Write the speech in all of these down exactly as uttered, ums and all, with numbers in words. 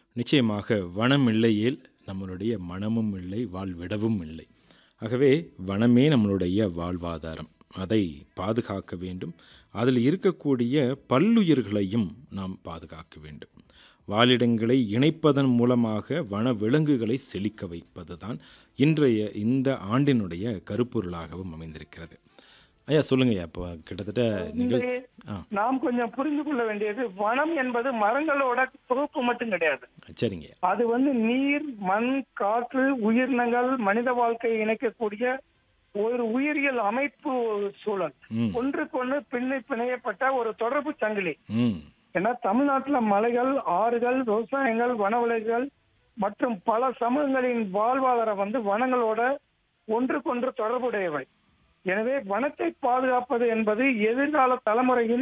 நிச்சயமாக வனம் இல்லையேல் நம்மளுடைய மனமும் இல்லை, வாழ்விடவும் இல்லை. ஆகவே வனமே நம்மளுடைய வாழ்வாதாரம். அதை பாதுகாக்க வேண்டும். அதில் இருக்கக்கூடிய பல்லுயிர்களையும் நாம் பாதுகாக்க வேண்டும். வாழிடங்களை இணைப்பதன் மூலமாக வன விலங்குகளை செழிக்க வைப்பது தான் இன்றைய இந்த ஆண்டினுடைய கருப்பொருளாகவும் அமைந்திருக்கிறது. ஐயா சொல்லுங்க ஐயா. இப்போ கிட்டத்தட்ட நிகழ்ச்சி ஆ நாம் கொஞ்சம் புரிந்து கொள்ள வேண்டியது, வனம் என்பது மரங்களோட தொகுப்பு மட்டும் கிடையாது. சரிங்க. அது வந்து நீர், மண், காற்று, உயிரினங்கள், மனித வாழ்க்கையை இணைக்கக்கூடிய ஒரு உயிரியல் அமைப்பு சூழல். ம் ஒன்றுக்கொன்று பின்னி பிணையப்பட்ட ஒரு தொடர்பு சங்கிலி. ம் ஏன்னா தமிழ்நாட்டுல மலைகள், ஆறுகள், விவசாயங்கள், வனவிலங்குகள் மற்றும் பல சமூகங்களின் வாழ்வாதாரம் வந்து வனங்களோட ஒன்றுக்கொன்று தொடர்புடையவை. எனவே வனத்தை பாதுகாப்பது என்பது எதிர்கால தலைமுறையின்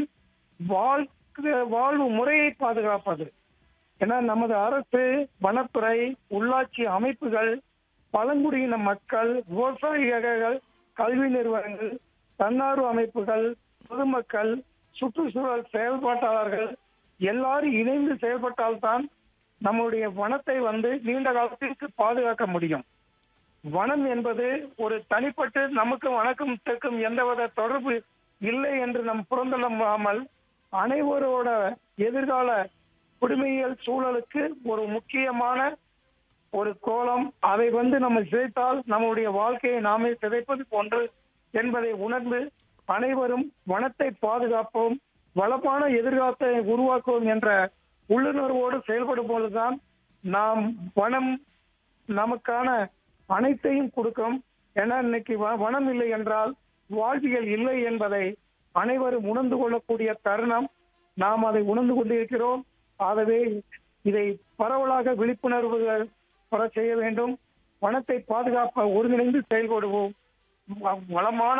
வாழ்க்கை வாழ்வு முறையை பாதுகாப்பது. ஏன்னா நமது அரசு, வனத்துறை, உள்ளாட்சி அமைப்புகள், பழங்குடியின மக்கள், விவசாயிகள், கல்வி நிறுவனங்கள், தன்னார்வ அமைப்புகள், பொதுமக்கள், சுற்றுச்சூழல் செயல்பாட்டாளர்கள் எல்லாரும் இணைந்து செயல்பட்டால்தான் நம்முடைய வனத்தை வந்து நீண்ட காலத்திற்கு பாதுகாக்க முடியும். வனம் என்பது ஒரு தனிப்பட்டு நமக்கும் வனக்கும் எந்தவித தொடர்பு இல்லை என்று நம் புறந்தள்ளாமல் அனைவரோட எதிர்கால குடிமையியல் சூழலுக்கு ஒரு முக்கியமான ஒரு கோலம். அதை வந்து நம்ம சிதைத்தால் நம்முடைய வாழ்க்கையை நாமே சிதைப்பது போன்று என்பதை உணர்ந்து அனைவரும் வனத்தை பாதுகாப்போம், வளமான எதிர்காலத்தை உருவாக்குவோம் என்ற உள்ளுணர்வோடு செயல்படும் போதுதான் நாம் வனம் நமக்கான அனைத்தையும் கொடுக்கும். ஏன்னா இன்னைக்கு வனம் இல்லை என்றால் வாழ்வியல் இல்லை என்பதை அனைவரும் உணர்ந்து கொள்ளக்கூடிய தருணம். நாம் அதை உணர்ந்து கொண்டிருக்கிறோம். ஆகவே இதை பரவலாக விழிப்புணர்வு பெற செய்ய வேண்டும். வனத்தை பாதுகாப்ப ஒருங்கிணைந்து செயல்படுவோம், வளமான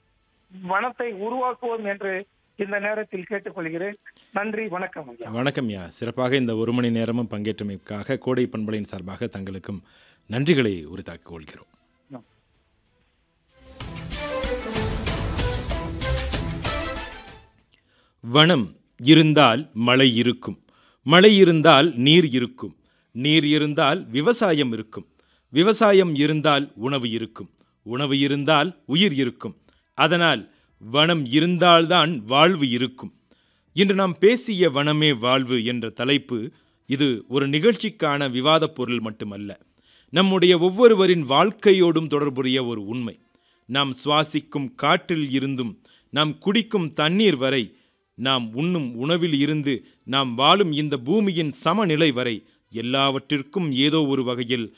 வனத்தை உருவாக்குவோம் என்று இந்த நேரத்தில் கேட்டுக்கொள்கிறேன். நன்றி, வணக்கம். வணக்கம் யா. சிறப்பாக இந்த ஒரு மணி நேரமும் பங்கேற்றமைக்காக கோடை பண்பலையின் சார்பாக தங்களுக்கும் நன்றிகளை உரித்தாக்கிக் கொள்கிறோம். வனம் இருந்தால் மழை இருக்கும், மழை இருந்தால் நீர் இருக்கும், நீர் இருந்தால் விவசாயம் இருக்கும், விவசாயம் இருந்தால் உணவு இருக்கும், உணவு இருந்தால் உயிர் இருக்கும். அதனால் வனம் இருந்தால்தான் வாழ்வு இருக்கும். இன்று நாம் பேசிய வனமே வாழ்வு என்ற தலைப்பு இது ஒரு நிகழ்ச்சிக்கான விவாதப் பொருள் மட்டுமல்ல, நம்முடைய ஒவ்வொருவரின் வாழ்க்கையோடும் தொடர்புடைய ஒரு உண்மை. நாம் சுவாசிக்கும் காற்றில் இருந்தும் நாம் குடிக்கும் தண்ணீர் வரை, நாம் உண்ணும் உணவில் இருந்து நாம் வாழும் இந்த பூமியின் சமநிலை வரை எல்லாவற்றிற்கும் ஏதோ ஒரு வகையில்